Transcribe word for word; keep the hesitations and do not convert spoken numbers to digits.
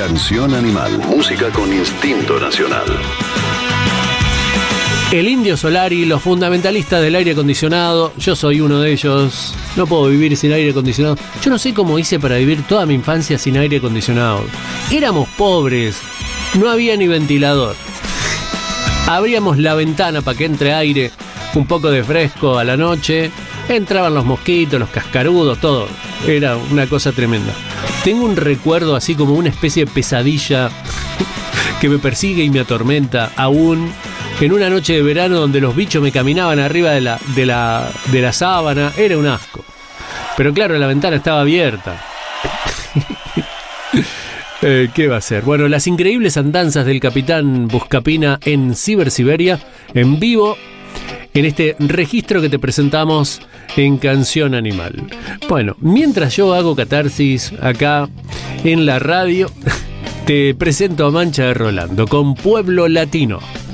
Canción Animal, música con instinto nacional. El Indio Solari, los fundamentalistas del aire acondicionado, yo soy uno de ellos, no puedo vivir sin aire acondicionado. Yo no sé cómo hice para vivir toda mi infancia sin aire acondicionado. Éramos pobres, no había ni ventilador. Abríamos la ventana para que entre aire, un poco de fresco a la noche, entraban los mosquitos, los cascarudos, todo. Era una cosa tremenda. Tengo un recuerdo así como una especie de pesadilla que me persigue y me atormenta aún. En una noche de verano donde los bichos me caminaban arriba de la, de la, de la sábana, era un asco. Pero claro, la ventana estaba abierta. eh, ¿Qué va a ser? Bueno, las increíbles andanzas del Capitán Buscapina en Cibersiberia, en vivo, en este registro que te presentamos en Canción Animal. Bueno, mientras yo hago catarsis acá en la radio, te presento a Mancha de Rolando con Pueblo Latino.